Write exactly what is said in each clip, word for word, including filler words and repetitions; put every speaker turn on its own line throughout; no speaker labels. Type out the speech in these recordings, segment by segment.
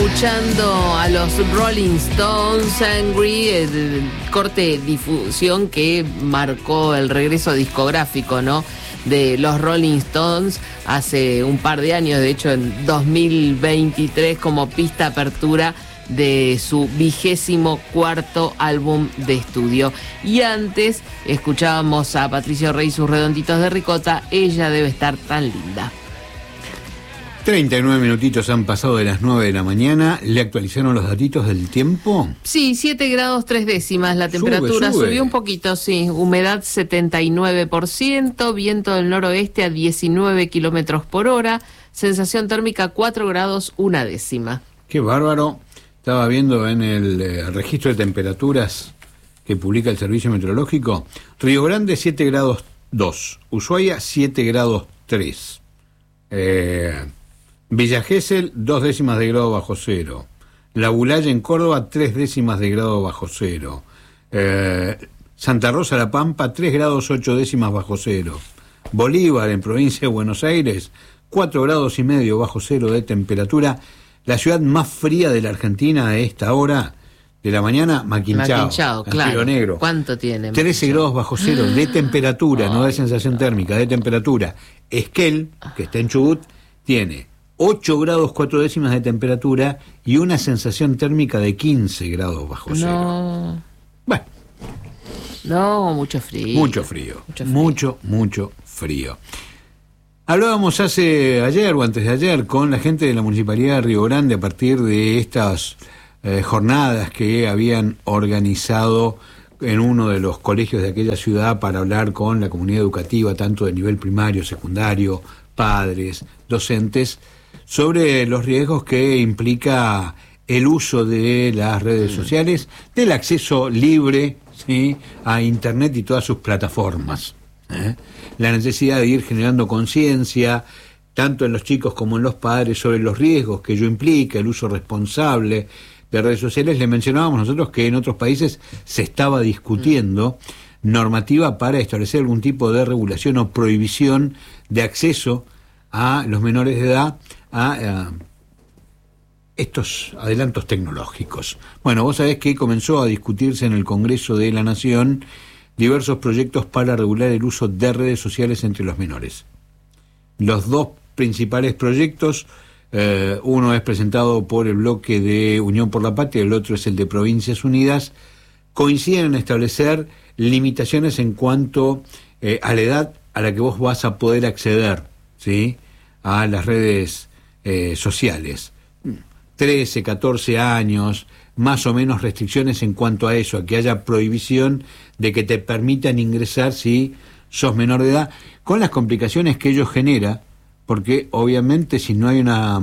escuchando a los Rolling Stones, Angry, el corte de difusión que marcó el regreso discográfico, ¿no?, de los Rolling Stones hace un par de años, de hecho en dos mil veintitrés, como pista apertura de su vigésimo cuarto álbum de estudio. Y antes escuchábamos a Patricio Rey y sus Redonditos de Ricota, Ella debe estar tan linda.
treinta y nueve minutitos han pasado de las nueve de la mañana. ¿Le actualizaron los datitos del tiempo?
Sí, siete grados tres décimas la temperatura.
Sube, sube.
Subió un poquito, sí. Humedad setenta y nueve por ciento, viento del noroeste a diecinueve kilómetros por hora, sensación térmica cuatro grados una décima.
Qué bárbaro. Estaba viendo en el eh, registro de temperaturas que publica el Servicio Meteorológico. Río Grande siete grados dos, Ushuaia siete grados tres. Eh... Villa Gesell, dos décimas de grado bajo cero. La Bulaya en Córdoba, tres décimas de grado bajo cero. Eh, Santa Rosa La Pampa, tres grados ocho décimas bajo cero. Bolívar, en provincia de Buenos Aires, cuatro grados y medio bajo cero de temperatura. La ciudad más fría de la Argentina a esta hora de la mañana, Maquinchao.
Maquinchao, claro.
Negro.
¿Cuánto tiene?
trece grados bajo cero de temperatura, no de sensación térmica, de temperatura. Esquel, que está en Chubut, tiene ocho grados cuatro décimas de temperatura y una sensación térmica de quince grados bajo cero.
No.
Bueno.
No, mucho frío.
Mucho frío.
Mucho frío.
Mucho, mucho frío. Hablábamos hace ayer o antes de ayer con la gente de la Municipalidad de Río Grande a partir de estas eh, jornadas que habían organizado en uno de los colegios de aquella ciudad para hablar con la comunidad educativa, tanto de nivel primario, secundario, padres, docentes, sobre los riesgos que implica el uso de las redes sociales, del acceso libre, ¿sí?, a Internet y todas sus plataformas, ¿eh? La necesidad de ir generando conciencia, tanto en los chicos como en los padres, sobre los riesgos que ello implica, el uso responsable de redes sociales. Le mencionábamos nosotros que en otros países se estaba discutiendo normativa para establecer algún tipo de regulación o prohibición de acceso a los menores de edad a, a estos adelantos tecnológicos. Bueno, vos sabés que comenzó a discutirse en el Congreso de la Nación diversos proyectos para regular el uso de redes sociales entre los menores. Los dos principales proyectos, eh, uno es presentado por el bloque de Unión por la Patria, el otro es el de Provincias Unidas, coinciden en establecer limitaciones en cuanto eh, a la edad a la que vos vas a poder acceder, ¿sí?, a las redes eh, sociales. trece, catorce años, más o menos restricciones en cuanto a eso, a que haya prohibición de que te permitan ingresar si sos menor de edad, con las complicaciones que ello genera, porque obviamente si no hay una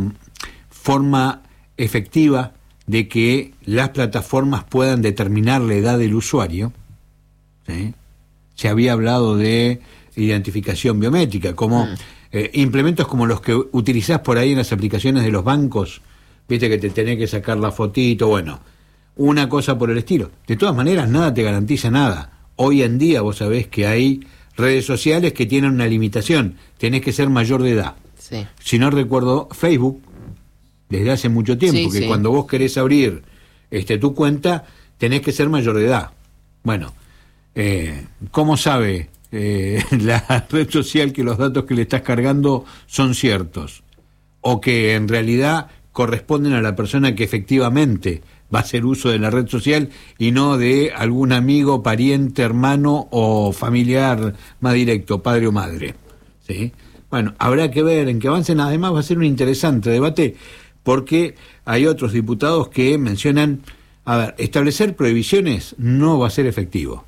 forma efectiva de que las plataformas puedan determinar la edad del usuario, ¿sí?, se había hablado de identificación biométrica, como mm. eh, implementos como los que utilizás por ahí en las aplicaciones de los bancos, viste que te tenés que sacar la fotito, bueno, una cosa por el estilo. De todas maneras, nada te garantiza nada. Hoy en día vos sabés que hay redes sociales que tienen una limitación, tenés que ser mayor de edad.
Sí.
Si no recuerdo, Facebook, desde hace mucho tiempo,
sí,
que
sí.
cuando vos querés abrir este tu cuenta, tenés que ser mayor de edad. Bueno, eh, ¿cómo sabe eh, la red social que los datos que le estás cargando son ciertos? O que en realidad corresponden a la persona que efectivamente va a hacer uso de la red social y no de algún amigo, pariente, hermano o familiar más directo, padre o madre, ¿sí? Bueno, habrá que ver en qué avancen. Además va a ser un interesante debate porque hay otros diputados que mencionan, a ver, establecer prohibiciones no va a ser efectivo.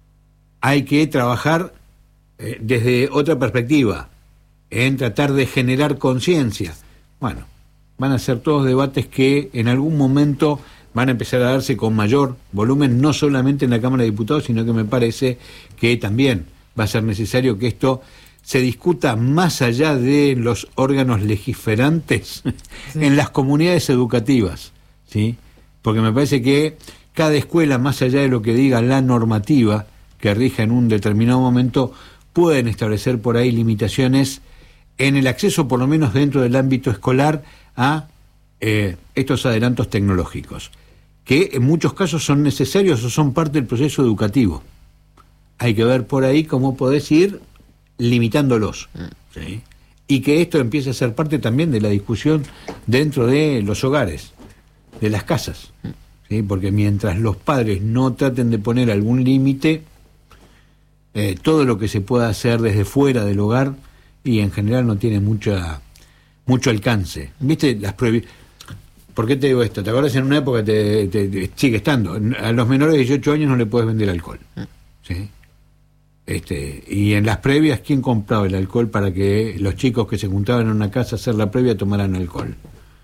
Hay que trabajar eh, desde otra perspectiva, en tratar de generar conciencia. Bueno, van a ser todos debates que en algún momento van a empezar a darse con mayor volumen, no solamente en la Cámara de Diputados, sino que me parece que también va a ser necesario que esto se discuta más allá de los órganos legislantes, sí, en las comunidades educativas, ¿sí? Porque me parece que cada escuela, más allá de lo que diga la normativa que rija en un determinado momento, pueden establecer por ahí limitaciones en el acceso, por lo menos dentro del ámbito escolar, a eh, estos adelantos tecnológicos, que en muchos casos son necesarios o son parte del proceso educativo. Hay que ver por ahí cómo podés ir limitándolos, ¿sí? Y que esto empiece a ser parte también de la discusión dentro de los hogares, de las casas, ¿sí? Porque mientras los padres no traten de poner algún límite, eh, todo lo que se pueda hacer desde fuera del hogar y en general no tiene mucha mucho alcance. ¿Viste? Las prohibi- ¿Por qué te digo esto? ¿Te acuerdas en una época te, te, te sigue estando? A los menores de dieciocho años no le puedes vender alcohol, ¿sí? Este, y en las previas, ¿quién compraba el alcohol para que los chicos que se juntaban en una casa a hacer la previa tomaran alcohol?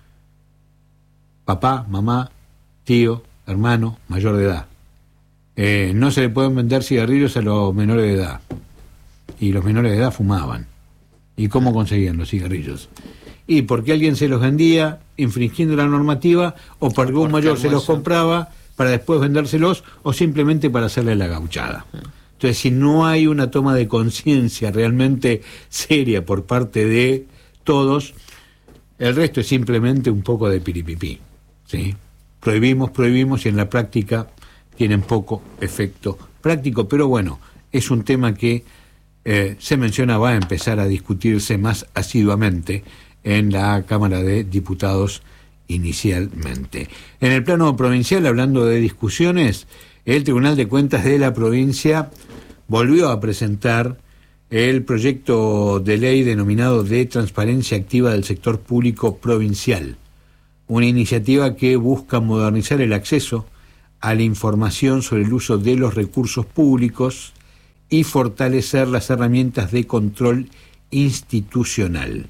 Papá, mamá, tío, hermano, mayor de edad. Eh, no se le pueden vender cigarrillos a los menores de edad. Y los menores de edad fumaban. ¿Y cómo conseguían los cigarrillos? Y porque alguien se los vendía infringiendo la normativa, o porque un mayor se los compraba para después vendérselos, o simplemente para hacerle la gauchada. Entonces, si no hay una toma de conciencia realmente seria por parte de todos, el resto es simplemente un poco de piripipí, ¿sí? Prohibimos, prohibimos y en la práctica tienen poco efecto práctico, pero bueno, es un tema que eh, se menciona, va a empezar a discutirse más asiduamente en la Cámara de Diputados inicialmente. En el plano provincial, hablando de discusiones, el Tribunal de Cuentas de la provincia volvió a presentar el proyecto de ley denominado de transparencia activa del sector público provincial, una iniciativa que busca modernizar el acceso a la información sobre el uso de los recursos públicos y fortalecer las herramientas de control institucional.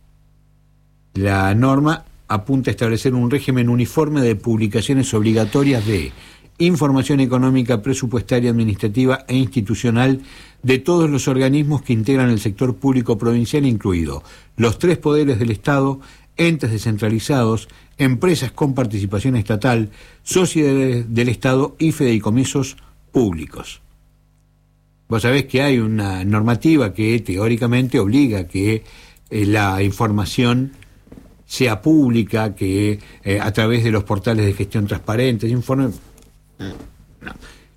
La norma apunta a establecer un régimen uniforme de publicaciones obligatorias de información económica, presupuestaria, administrativa e institucional de todos los organismos que integran el sector público provincial, incluido los tres poderes del Estado, entes descentralizados, empresas con participación estatal, sociedades del Estado y fideicomisos públicos. Vos sabés que hay una normativa que teóricamente obliga a que eh, la información sea pública, que eh, a través de los portales de gestión transparente, informe. No.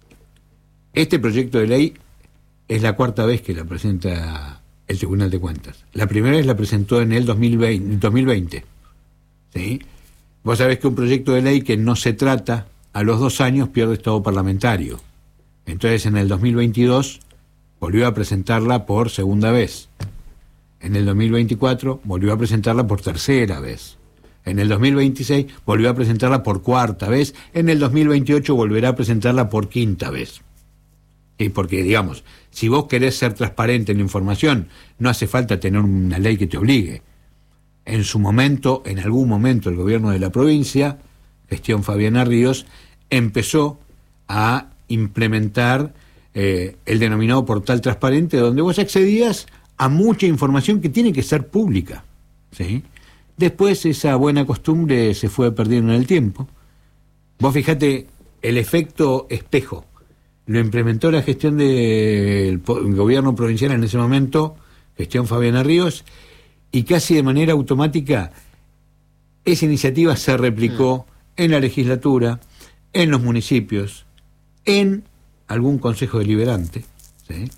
Este proyecto de ley es la cuarta vez que la presenta el Tribunal de Cuentas. La primera vez la presentó en el dos mil veinte. ¿Sí? Vos sabés que un proyecto de ley que no se trata a los dos años pierde estado parlamentario. Entonces en el dos mil veintidós volvió a presentarla por segunda vez. En el dos mil veinticuatro volvió a presentarla por tercera vez. En el dos mil veintiséis volvió a presentarla por cuarta vez. En el dos mil veintiocho volverá a presentarla por quinta vez. Y porque, digamos, si vos querés ser transparente en la información, no hace falta tener una ley que te obligue. En su momento, en algún momento, el gobierno de la provincia, gestión Fabiana Ríos, empezó a implementar eh, el denominado portal transparente, donde vos accedías a mucha información que tiene que ser pública, ¿sí? Después esa buena costumbre se fue perdiendo en el tiempo. Vos fijate el efecto espejo. Lo implementó la gestión del gobierno provincial en ese momento, gestión Fabiana Ríos, y casi de manera automática esa iniciativa se replicó mm. en la legislatura, en los municipios, en algún consejo deliberante, ¿sí?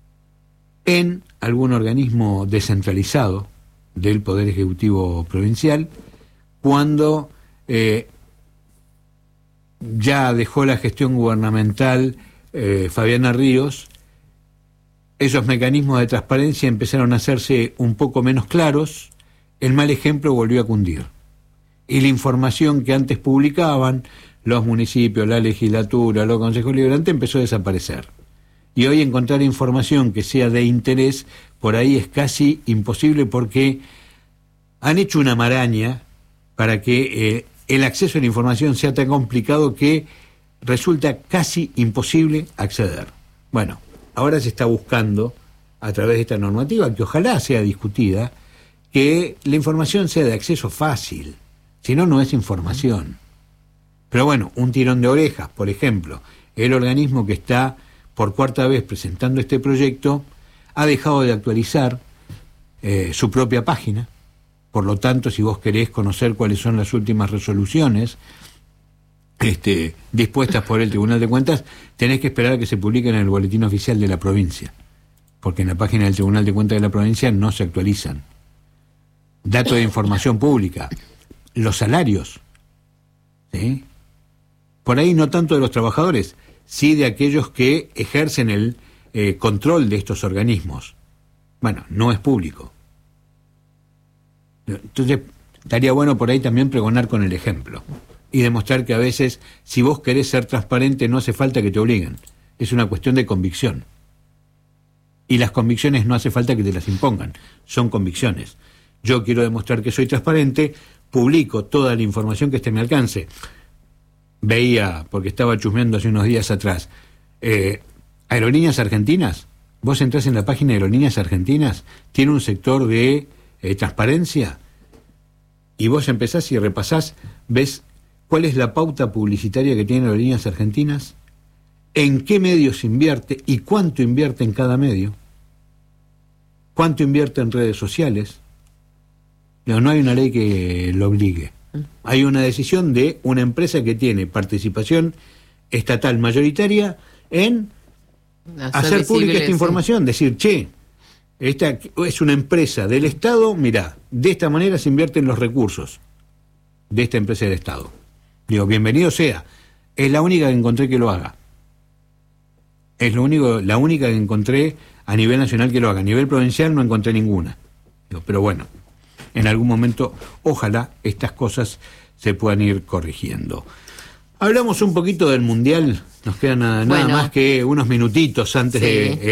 En algún organismo descentralizado del Poder Ejecutivo Provincial, cuando eh, ya dejó la gestión gubernamental eh, Fabiana Ríos, esos mecanismos de transparencia empezaron a hacerse un poco menos claros, el mal ejemplo volvió a cundir. Y la información que antes publicaban los municipios, la legislatura, los consejos deliberantes empezó a desaparecer. Y hoy encontrar información que sea de interés por ahí es casi imposible porque han hecho una maraña para que eh, el acceso a la información sea tan complicado que resulta casi imposible acceder. Bueno, ahora se está buscando, a través de esta normativa, que ojalá sea discutida, que la información sea de acceso fácil, si no, no es información. Pero bueno, un tirón de orejas, por ejemplo, el organismo que está por cuarta vez presentando este proyecto ha dejado de actualizar eh, su propia página, Por lo tanto, si vos querés conocer cuáles son las últimas resoluciones este, dispuestas por el Tribunal de Cuentas, tenés que esperar a que se publiquen en el boletín oficial de la provincia, porque en la página del Tribunal de Cuentas de la provincia no se actualizan. Datos de información pública, los salarios, ¿sí? Por ahí no tanto de los trabajadores, sí de aquellos que ejercen el eh, control de estos organismos. Bueno, no es público. Entonces, estaría bueno por ahí también pregonar con el ejemplo y demostrar que a veces, si vos querés ser transparente, no hace falta que te obliguen. Es una cuestión de convicción. Y las convicciones no hace falta que te las impongan, son convicciones. Yo quiero demostrar que soy transparente, publico toda la información que esté a mi alcance. Veía, porque estaba chusmeando hace unos días atrás, eh, Aerolíneas Argentinas. Vos entrás en la página de Aerolíneas Argentinas, tiene un sector de eh, transparencia, y vos empezás y repasás, ves cuál es la pauta publicitaria que tiene Aerolíneas Argentinas, en qué medios invierte y cuánto invierte en cada medio, cuánto invierte en redes sociales. No, no hay una ley que lo obligue. Hay una decisión de una empresa que tiene participación estatal mayoritaria en hacer, hacer pública esta sí. información, decir, che, esta es una empresa del Estado, mirá, de esta manera se invierten los recursos de esta empresa del Estado. Digo, bienvenido sea, es la única que encontré que lo haga. Es lo único, la única que encontré a nivel nacional que lo haga. A nivel provincial no encontré ninguna. Digo, pero bueno, en algún momento, ojalá estas cosas se puedan ir corrigiendo. Hablamos un poquito del Mundial, nos quedan nada, bueno. nada más que unos minutitos antes sí. de...